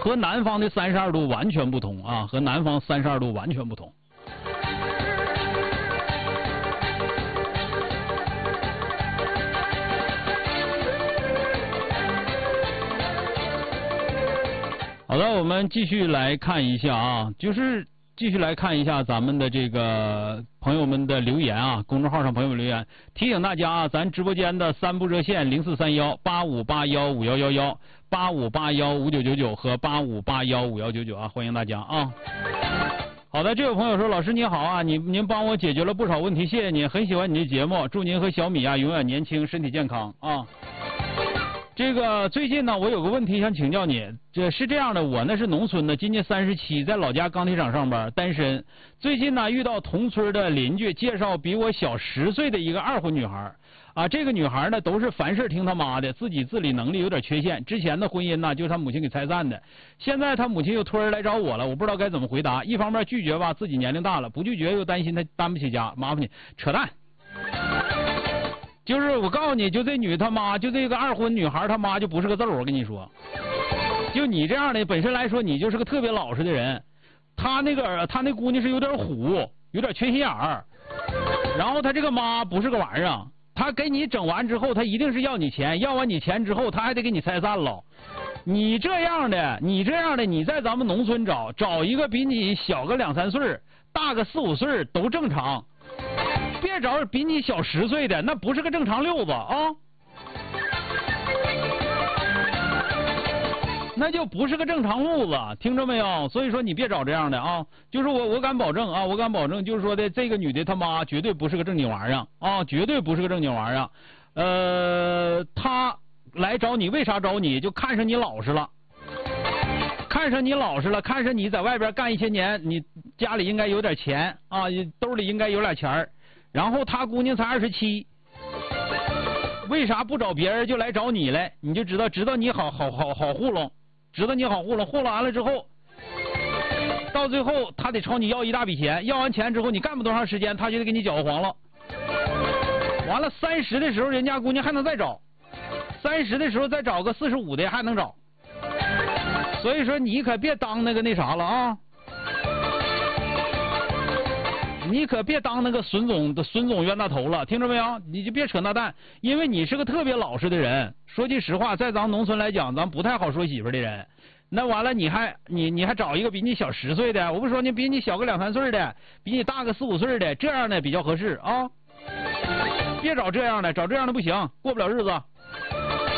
和南方的32度完全不同啊，和南方32度完全不同。好的，我们继续来看一下啊，就是继续来看一下咱们的这个朋友们的留言啊，公众号上朋友们留言，提醒大家啊，咱直播间的3部热线04318581511185815999和85815199啊，欢迎大家啊。好的，这位朋友说，老师你好啊，您帮我解决了不少问题，谢谢您，很喜欢你的节目，祝您和小米啊永远年轻，身体健康啊。这个最近呢，我有个问题想请教你，这是这样的，我呢是农村的，今年37，在老家钢铁厂上班，单身。最近呢遇到同村的邻居介绍比我小10岁的一个2婚女孩，啊，这个女孩呢都是凡事听她妈的，自己自理能力有点缺陷。之前的婚姻呢就是她母亲给拆散的，现在她母亲又突然来找我了，我不知道该怎么回答。一方面拒绝吧，自己年龄大了；不拒绝又担心她担不起家，麻烦你。扯淡。就是我告诉你，就这女他妈，就这个2婚女孩他妈就不是个字儿，我跟你说，就你这样的本身来说，你就是个特别老实的人。她那姑娘是有点虎，有点缺心眼儿，然后她这个妈不是个玩意儿，她给你整完之后，她一定是要你钱，要完你钱之后，她还得给你拆散了。你这样的，你在咱们农村找一个比你小个2、3岁，大个4、5岁都正常。别找比你小10岁的，那不是个正常溜子啊，那就不是个正常路子，听着没有？所以说你别找这样的啊，就是我敢保证啊，我敢保证，就是说的这个女的他妈绝对不是个正经玩意儿啊，绝对不是个正经玩意儿。她来找你，为啥找你？就看上你老实了。看上你在外边干一些年，你家里应该有点钱啊，兜里应该有点钱儿。然后他姑娘才27，为啥不找别人就来找你来？你就知道你好糊弄，知道你好糊弄完了之后，到最后他得朝你要一大笔钱，要完钱之后你干不多长时间，他就得给你搅和黄了。完了30的时候，人家姑娘还能再找，30的时候再找个45的还能找。所以说你可别当那啥了啊。你可别当那个孙总冤大头了，听着没有？你就别扯那蛋，因为你是个特别老实的人。说句实话，在咱农村来讲，咱不太好说媳妇的人。那完了，你还找一个比你小10岁的，我不说你比你小个2、3岁的，比你大个4、5岁的，这样的比较合适啊。别找这样的，找这样的不行，过不了日子。